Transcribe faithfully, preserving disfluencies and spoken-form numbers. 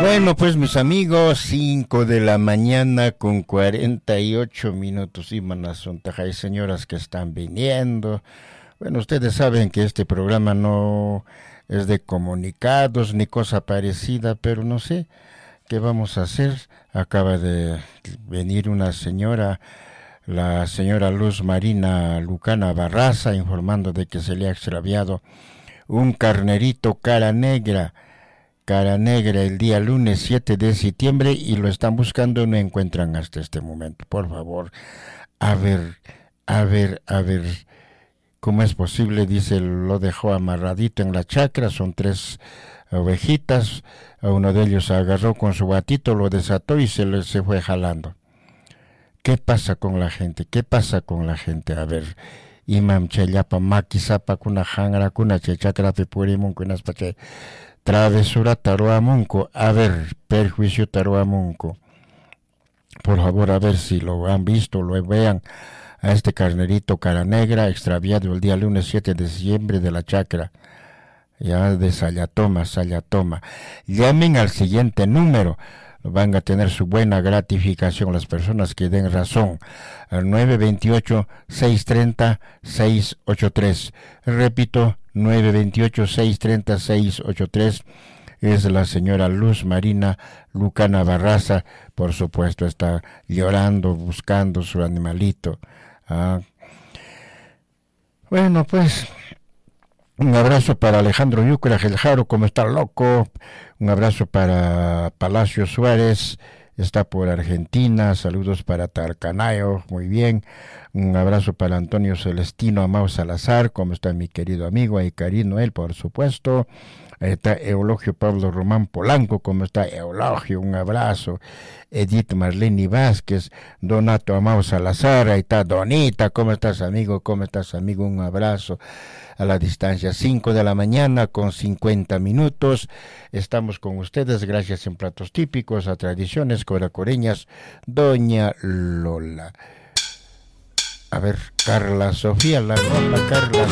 Bueno, pues mis amigos, cinco de la mañana con cuarenta y ocho minutos, y manazonta, hay señoras que están viniendo. Bueno, ustedes saben que este programa no es de comunicados ni cosa parecida, pero no sé qué vamos a hacer. Acaba de venir una señora, la señora Luz Marina Lucana Barraza, informando de que se le ha extraviado un carnerito cara negra, cara negra el día lunes siete de septiembre, y lo están buscando y no encuentran hasta este momento. Por favor, a ver, a ver, a ver, ¿cómo es posible? Dice, lo dejó amarradito en la chacra, son tres ovejitas, a uno de ellos agarró con su batito, lo desató y se, le, se fue jalando. ¿Qué pasa con la gente? ¿Qué pasa con la gente? A ver, imam chayapa makisapa kuna hangra kuna chechakra pepurimun kunas pache travesura taruamunco. A ver, perjuicio taruamunco. Por favor, a ver si lo han visto, lo vean a este carnerito cara negra extraviado el día lunes siete de septiembre de la chacra, ya de Sayatoma, Sayatoma. Llamen al siguiente número, van a tener su buena gratificación las personas que den razón, al nueve dos ocho, seis tres cero, seis ocho tres. Repito, nueve dos ocho, seis tres cero, seis ocho tres. Es la señora Luz Marina Lucana Barraza, por supuesto está llorando, buscando su animalito. Ah. Bueno, pues un abrazo para Alejandro Yucra Geljaro, como está loco. Un abrazo para Palacio Suárez, está por Argentina. Saludos para Tarcanayo, muy bien. Un abrazo para Antonio Celestino Amau Salazar, como está mi querido amigo. Ahí Karino, él, por supuesto. Ahí está Eulogio Pablo Román Polanco, como está Eulogio, un abrazo. Edith Marlene Vázquez, Donato Amau Salazar, ahí está Donita, ¿cómo estás, amigo? ¿Cómo estás, amigo? Un abrazo a la distancia. Cinco de la mañana con cincuenta minutos. Estamos con ustedes, gracias en Platos Típicos, a Tradiciones Coracoreñas, Doña Lola. A ver, Carla Sofía, la ropa, Carla